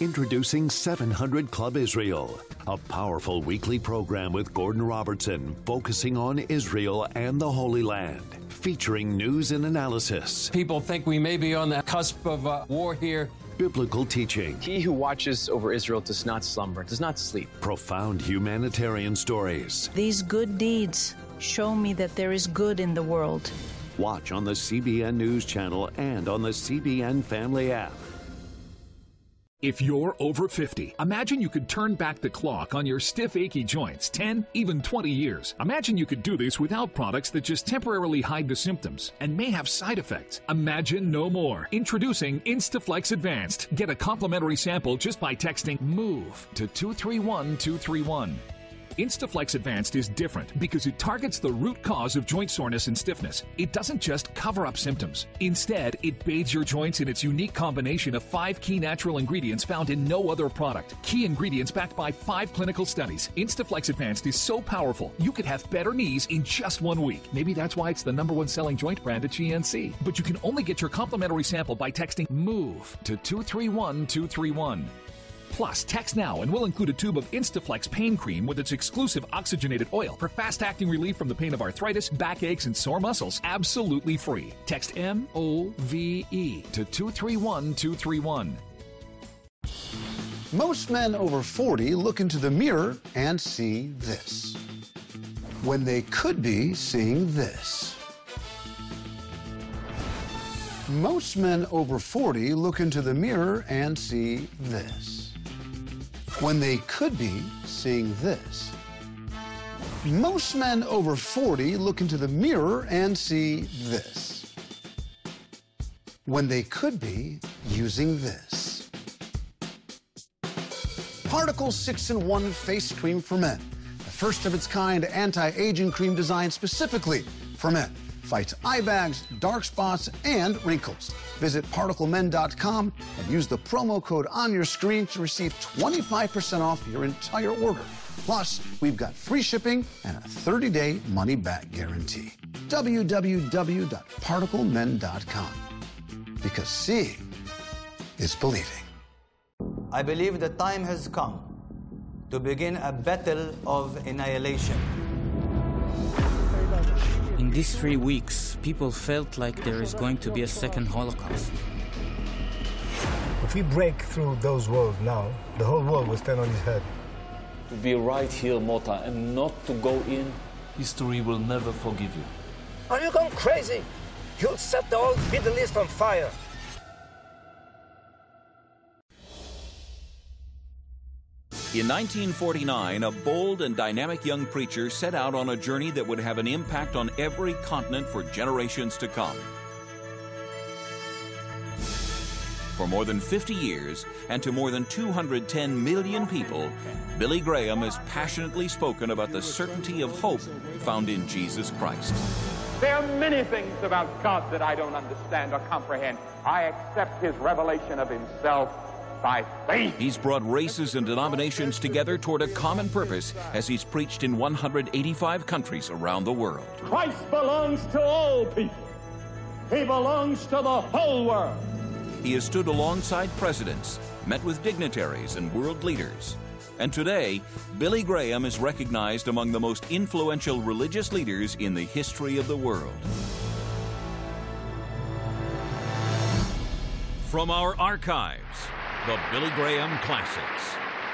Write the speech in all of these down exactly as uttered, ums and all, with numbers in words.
Introducing seven hundred Club Israel, a powerful weekly program with Gordon Robertson focusing on Israel and the Holy Land, featuring news and analysis. People think we may be on the cusp of uh, war here. Biblical teaching. He who watches over Israel does not slumber, does not sleep. Profound humanitarian stories. These good deeds show me that there is good in the world. Watch on the C B N News Channel and on the C B N Family app. If you're over fifty, imagine you could turn back the clock on your stiff, achy joints ten, even twenty years. Imagine you could do this without products that just temporarily hide the symptoms and may have side effects. Imagine no more. Introducing Instaflex Advanced. Get a complimentary sample just by texting MOVE to two three one two three one. Instaflex Advanced is different because it targets the root cause of joint soreness and stiffness. It doesn't just cover up symptoms. Instead, it bathes your joints in its unique combination of five key natural ingredients found in no other product. Key ingredients backed by five clinical studies. Instaflex Advanced is so powerful, you could have better knees in just one week. Maybe that's why it's the number one selling joint brand at G N C. But you can only get your complimentary sample by texting MOVE to two three one two three one. Plus, text now and we'll include a tube of Instaflex pain cream with its exclusive oxygenated oil for fast-acting relief from the pain of arthritis, backaches, and sore muscles, absolutely free. Text M O V E to two three one two three one. Most men over forty look into the mirror and see this, when they could be seeing this. Most men over forty look into the mirror and see this, when they could be seeing this. Most men over forty look into the mirror and see this, when they could be using this. Particle six in one Face Cream for Men, the first of its kind anti-aging cream designed specifically for men. Fights eye bags, dark spots, and wrinkles. Visit particle men dot com and use the promo code on your screen to receive twenty-five percent off your entire order. Plus, we've got free shipping and a thirty day money-back guarantee. w w w dot particle men dot com. Because seeing is believing. I believe the time has come to begin a battle of annihilation. In these three weeks, people felt like there is going to be a second Holocaust. If we break through those walls now, the whole world will stand on its head. To be right here, Mota, and not to go in, history will never forgive you. Are you going crazy? You'll set the whole Middle East on fire. In nineteen forty-nine, a bold and dynamic young preacher set out on a journey that would have an impact on every continent for generations to come. For more than fifty years, and to more than two hundred ten million people, Billy Graham has passionately spoken about the certainty of hope found in Jesus Christ. There are many things about God that I don't understand or comprehend. I accept his revelation of himself by faith. He's brought races and denominations together toward a common purpose as he's preached in one hundred eighty-five countries around the world. Christ belongs to all people. He belongs to the whole world. He has stood alongside presidents, met with dignitaries and world leaders. And today, Billy Graham is recognized among the most influential religious leaders in the history of the world. From our archives, the Billy Graham Classics.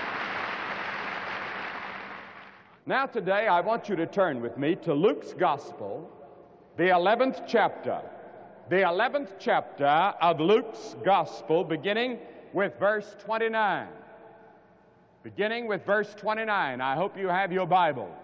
Now today I want you to turn with me to Luke's Gospel, the eleventh chapter. The eleventh chapter of Luke's Gospel, beginning with verse twenty-nine. Beginning with verse twenty-nine. I hope you have your Bibles.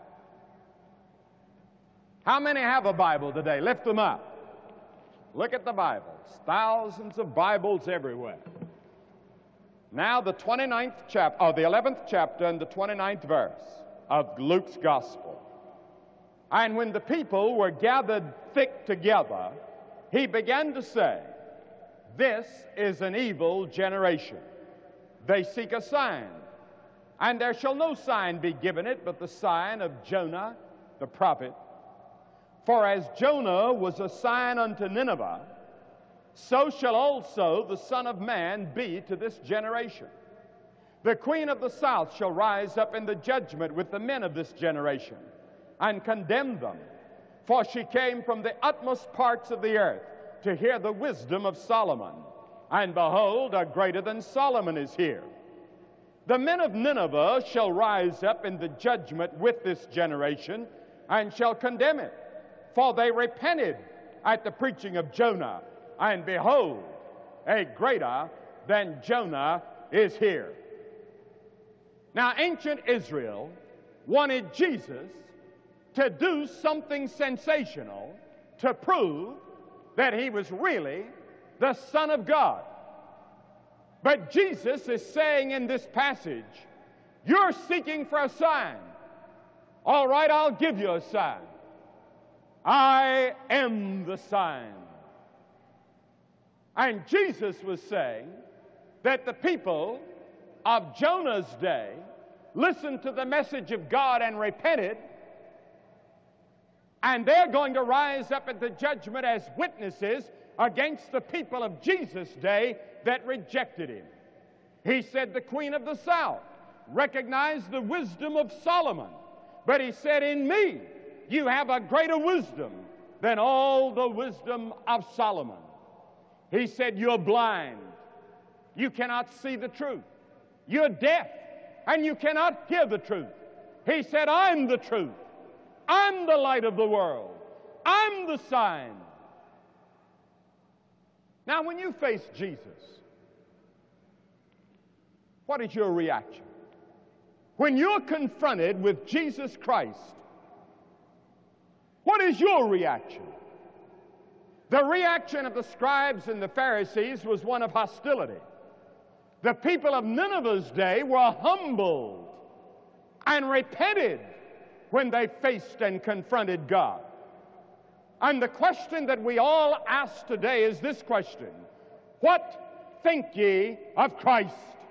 How many have a Bible today? Lift them up. Look at the Bibles. Thousands of Bibles everywhere. Now the twenty-ninth chapter, or the eleventh chapter and the twenty-ninth verse of Luke's Gospel. And when the people were gathered thick together, he began to say, "This is an evil generation. They seek a sign, and there shall no sign be given it but the sign of Jonah the prophet. For as Jonah was a sign unto Nineveh, so shall also the Son of Man be to this generation. The queen of the south shall rise up in the judgment with the men of this generation and condemn them, for she came from the utmost parts of the earth to hear the wisdom of Solomon. And behold, a greater than Solomon is here. The men of Nineveh shall rise up in the judgment with this generation and shall condemn it, for they repented at the preaching of Jonah. And behold, a greater than Jonah is here. Now, ancient Israel wanted Jesus to do something sensational to prove that he was really the Son of God. But Jesus is saying in this passage, you're seeking for a sign. All right, I'll give you a sign. I am the sign. And Jesus was saying that the people of Jonah's day listened to the message of God and repented, and they're going to rise up at the judgment as witnesses against the people of Jesus' day that rejected him. He said the queen of the south recognized the wisdom of Solomon, but he said, in me you have a greater wisdom than all the wisdom of Solomon. He said, you're blind. You cannot see the truth. You're deaf, and you cannot hear the truth. He said, I'm the truth. I'm the light of the world. I'm the sign. Now, when you face Jesus, what is your reaction? When you're confronted with Jesus Christ, what is your reaction? The reaction of the scribes and the Pharisees was one of hostility. The people of Nineveh's day were humbled and repented when they faced and confronted God. And the question that we all ask today is this question: what think ye of Christ?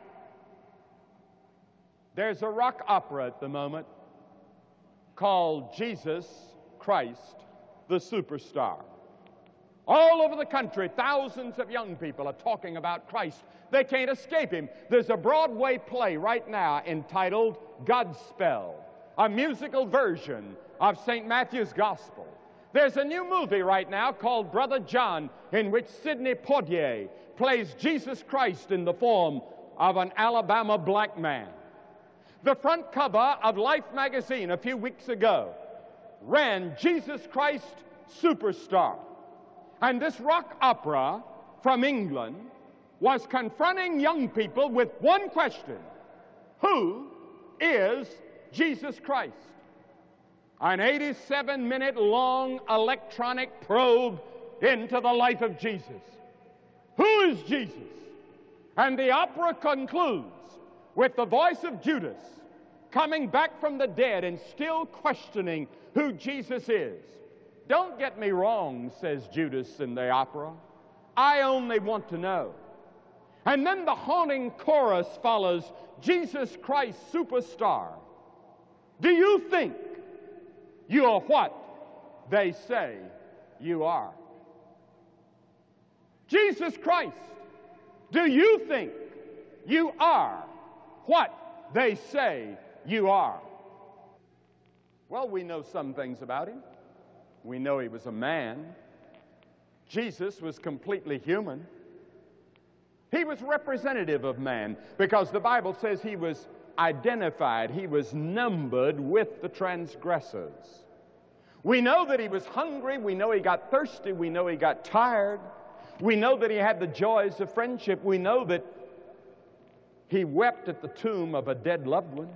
There's a rock opera at the moment called Jesus Christ the Superstar. All over the country, thousands of young people are talking about Christ. They can't escape him. There's a Broadway play right now entitled Godspell, a musical version of Saint Matthew's Gospel. There's a new movie right now called Brother John, in which Sidney Poitier plays Jesus Christ in the form of an Alabama black man. The front cover of Life magazine a few weeks ago ran Jesus Christ Superstar. And this rock opera from England was confronting young people with one question: who is Jesus Christ? An eighty-seven minute long electronic probe into the life of Jesus. Who is Jesus? And the opera concludes with the voice of Judas coming back from the dead and still questioning who Jesus is. Don't get me wrong, says Judas in the opera. I only want to know. And then the haunting chorus follows, Jesus Christ Superstar. Do you think you are what they say you are? Jesus Christ, do you think you are what they say you are? Well, we know some things about him. We know he was a man. Jesus was completely human. He was representative of man because the Bible says he was identified, he was numbered with the transgressors. We know that he was hungry, we know he got thirsty, we know he got tired, we know that he had the joys of friendship, we know that he wept at the tomb of a dead loved one.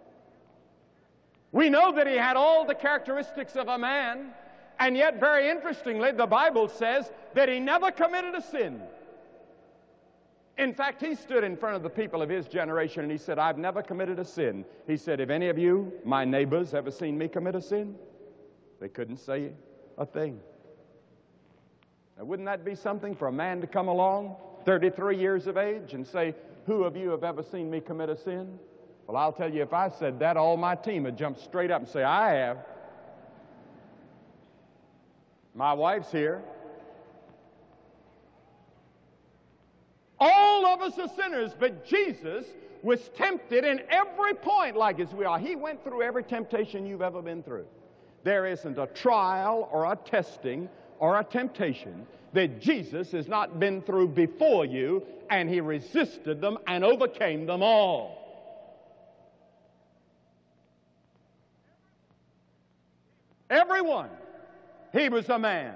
We know that he had all the characteristics of a man, and yet, very interestingly, the Bible says that he never committed a sin. In fact, he stood in front of the people of his generation and he said, I've never committed a sin. He said, have any of you, my neighbors, ever seen me commit a sin? They couldn't say a thing. Now, wouldn't that be something for a man to come along, thirty-three years of age, and say, who of you have ever seen me commit a sin? Well, I'll tell you, if I said that, all my team would jump straight up and say, I have. My wife's here. All of us are sinners, but Jesus was tempted in every point like as we are. He went through every temptation you've ever been through. There isn't a trial or a testing or a temptation that Jesus has not been through before you, and he resisted them and overcame them all. Everyone. He was a man,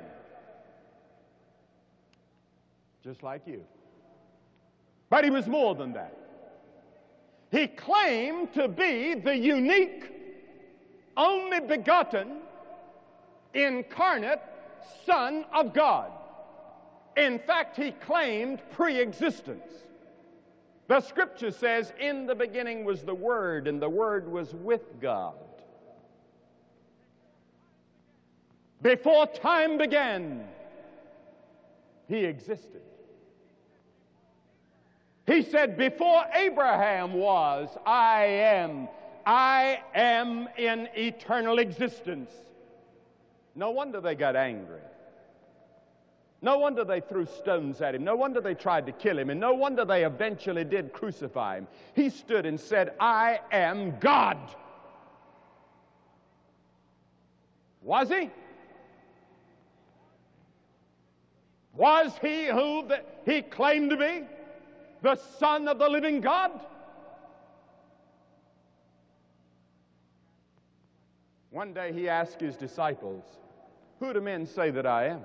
just like you. But he was more than that. He claimed to be the unique, only begotten, incarnate Son of God. In fact, he claimed pre-existence. The Scripture says, in the beginning was the Word, and the Word was with God. Before time began, he existed. He said, before Abraham was, I am. I am in eternal existence. No wonder they got angry. No wonder they threw stones at him. No wonder they tried to kill him. And no wonder they eventually did crucify him. He stood and said, I am God. Was he? Was he who the, he claimed to be? The Son of the living God? One day he asked his disciples, who do men say that I am?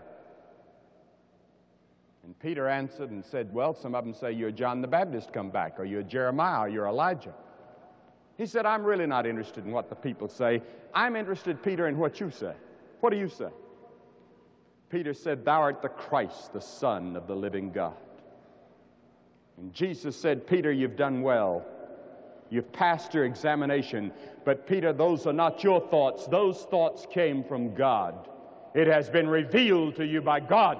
And Peter answered and said, well, some of them say you're John the Baptist come back, or you're Jeremiah, or you're Elijah. He said, I'm really not interested in what the people say. I'm interested, Peter, in what you say. What do you say? Peter said, thou art the Christ, the Son of the living God. And Jesus said, Peter, you've done well. You've passed your examination. But Peter, those are not your thoughts. Those thoughts came from God. It has been revealed to you by God.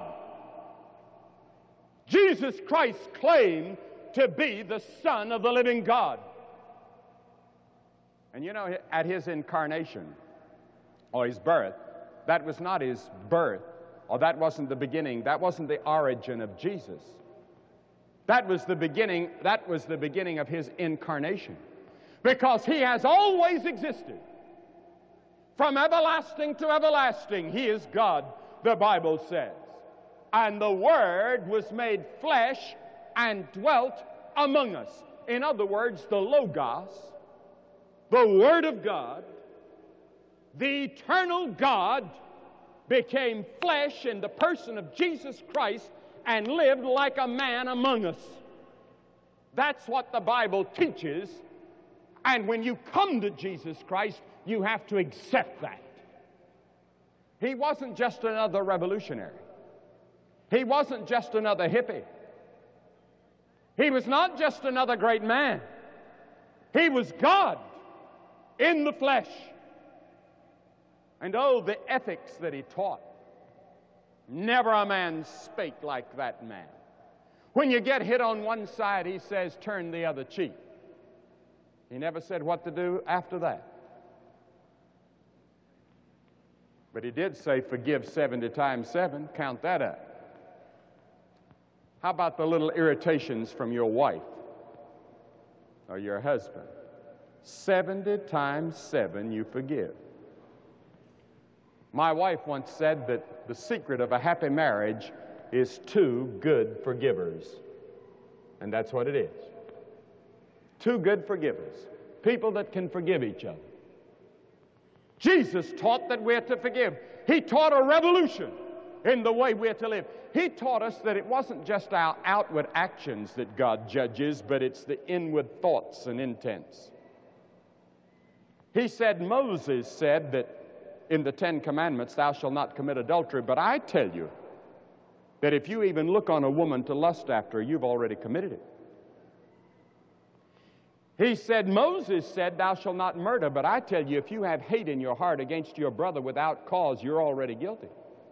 Jesus Christ claimed to be the Son of the living God. And you know, at his incarnation, or his birth, that was not his birth, or that wasn't the beginning, that wasn't the origin of Jesus. That was the beginning, that was the beginning of his incarnation. Because he has always existed. From everlasting to everlasting, he is God, the Bible says. And the Word was made flesh and dwelt among us. In other words, the Logos, the Word of God, the eternal God, became flesh in the person of Jesus Christ and lived like a man among us. That's what the Bible teaches. And when you come to Jesus Christ, you have to accept that. He wasn't just another revolutionary. He wasn't just another hippie. He was not just another great man. He was God in the flesh. And oh, the ethics that he taught. Never a man spake like that man. When you get hit on one side, he says, turn the other cheek. He never said what to do after that. But he did say, forgive seventy times seven. Count that up. How about the little irritations from your wife or your husband? seventy times seven you forgive. My wife once said that the secret of a happy marriage is two good forgivers. And that's what it is. Two good forgivers. People that can forgive each other. Jesus taught that we're to forgive. He taught a revolution in the way we're to live. He taught us that it wasn't just our outward actions that God judges, but it's the inward thoughts and intents. He said, Moses said that in the Ten Commandments, thou shalt not commit adultery. But I tell you that if you even look on a woman to lust after her, you've already committed it. He said, Moses said, thou shalt not murder. But I tell you, if you have hate in your heart against your brother without cause, you're already guilty.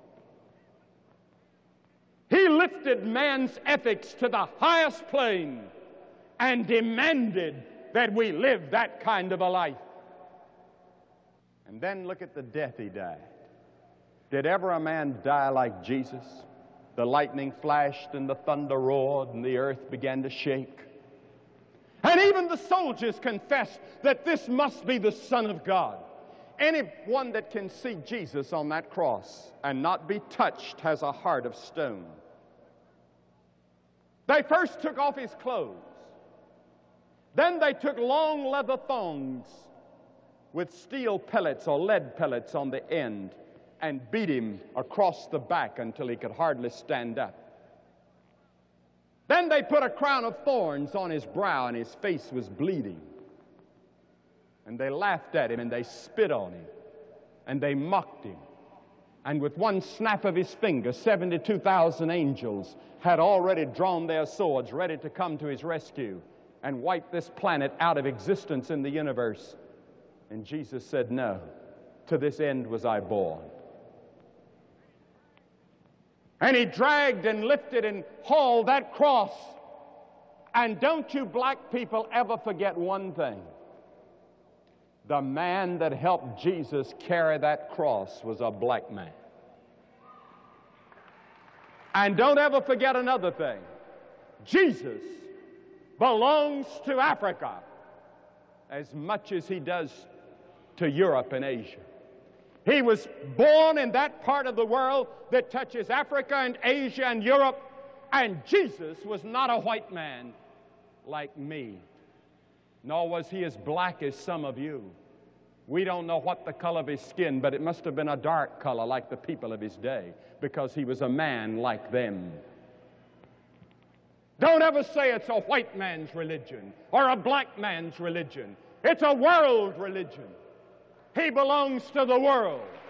He lifted man's ethics to the highest plane and demanded that we live that kind of a life. And then look at the death he died. Did ever a man die like Jesus? The lightning flashed and the thunder roared and the earth began to shake. And even the soldiers confessed that this must be the Son of God. Anyone that can see Jesus on that cross and not be touched has a heart of stone. They first took off his clothes. Then they took long leather thongs with steel pellets or lead pellets on the end and beat him across the back until he could hardly stand up. Then they put a crown of thorns on his brow and his face was bleeding. And they laughed at him and they spit on him and they mocked him. And with one snap of his finger, seventy-two thousand angels had already drawn their swords ready to come to his rescue and wipe this planet out of existence in the universe. And Jesus said, no, to this end was I born. And he dragged and lifted and hauled that cross. And don't you black people ever forget one thing. The man that helped Jesus carry that cross was a black man. And don't ever forget another thing. Jesus belongs to Africa as much as he does to Europe and Asia. He was born in that part of the world that touches Africa and Asia and Europe, and Jesus was not a white man like me, nor was he as black as some of you. We don't know what the color of his skin, but it must have been a dark color like the people of his day, because he was a man like them. Don't ever say it's a white man's religion or a black man's religion. It's a world religion. He belongs to the world.